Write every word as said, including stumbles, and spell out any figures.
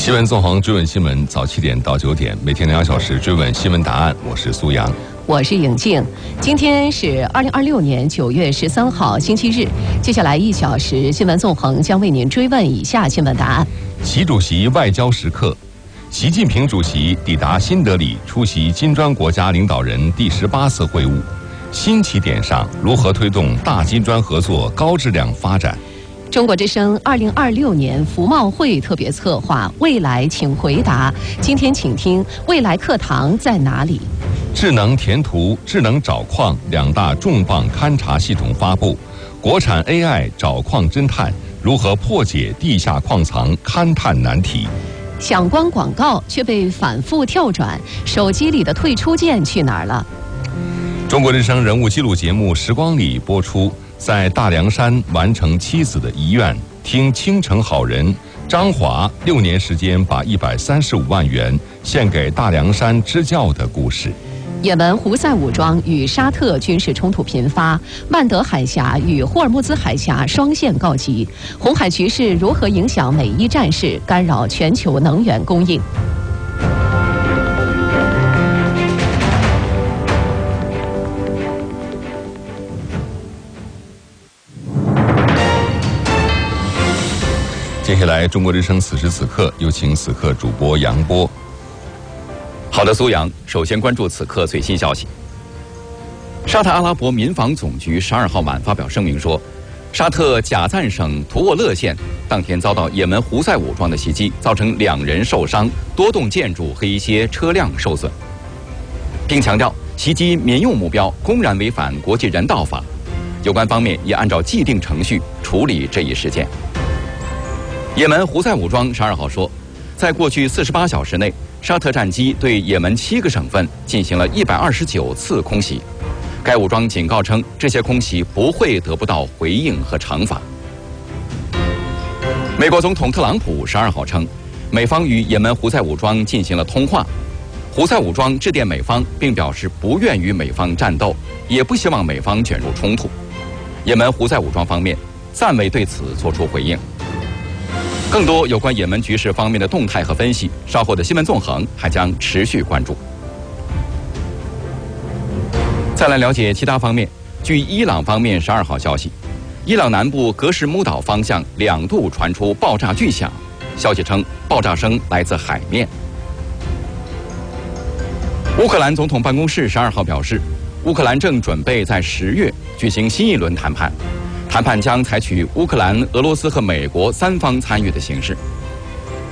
新闻纵横追问新闻，早七点到九点，每天两小时追问新闻答案。我是苏阳， 我是颖静。今天是二零二六年九月十三号，星期日。接下来一小时，新闻纵横将为您追问以下新闻答案： 习主席外交时刻，习近平主席抵达新德里，出席金砖国家领导人第十八次会晤。新起点上，如何推动大金砖合作高质量发展？ 中国之声二零二六年服贸会特别策划“未来请回答”，今天请听“未来课堂在哪里”。 智能填图、智能找矿两大重磅勘察系统发布，国产 A I 找矿侦探如何破解地下矿藏勘探难题？ 想关广告却被反复跳转，手机里的退出键去哪儿了？ 中国之声人物记录节目《时光里》播出。在大凉山完成妻子的遗愿，听青城好人张华六年时间把一百三十五万元献给大凉山支教的故事。 也门胡塞武装与沙特军事冲突频发，曼德海峡与霍尔木兹海峡双线告急，红海局势如何影响美伊战事，干扰全球能源供应？ 接下来，中国之声此时此刻有请此刻主播杨波。 好的，苏阳，首先关注此刻最新消息。沙特阿拉伯民防总局十二号晚发表声明说，沙特贾赞省图沃勒县当天遭到也门胡塞武装的袭击，造成两人受伤，多栋建筑和一些车辆受损，并强调袭击民用目标公然违反国际人道法，有关方面也按照既定程序处理这一事件。也门胡塞武装十二号说，在过去四十八小时内，沙特战机对也门七个省份进行了一百二十九次空袭。该武装警告称，这些空袭不会得不到回应和惩罚。美国总统特朗普十二号称，美方与也门胡塞武装进行了通话，胡塞武装致电美方，并表示不愿与美方战斗，也不希望美方卷入冲突。也门胡塞武装方面暂未对此作出回应。更多有关也门局势方面的动态和分析，稍后的新闻纵横还将持续关注。再来了解其他方面，据伊朗方面十二号消息，伊朗南部格什木岛方向两度传出爆炸巨响，消息称爆炸声来自海面。乌克兰总统办公室十二号表示，乌克兰正准备在十月举行新一轮谈判。谈判将采取乌克兰、俄罗斯和美国三方参与的形式。